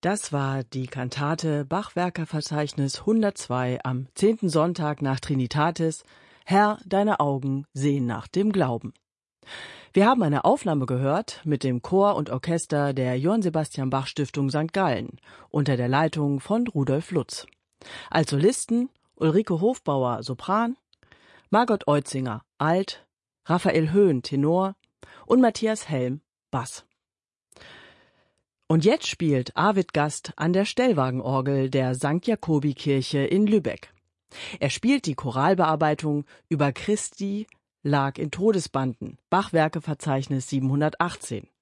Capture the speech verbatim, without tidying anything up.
Das war die Kantate Bachwerkerverzeichnis hundertzwei am zehnten Sonntag nach Trinitatis. Herr, deine Augen sehen nach dem Glauben. Wir haben eine Aufnahme gehört mit dem Chor und Orchester der Johann Sebastian Bach Stiftung Sankt Gallen unter der Leitung von Rudolf Lutz. Als Solisten Ulrike Hofbauer, Sopran, Margot Eutzinger, Alt, Raphael Höhn, Tenor und Matthias Helm, Bass. Und jetzt spielt Arvid Gast an der Stellwagenorgel der Sankt Jakobi-Kirche in Lübeck. Er spielt die Choralbearbeitung über Christi lag in Todesbanden, Bachwerkeverzeichnis siebenhundertachtzehn.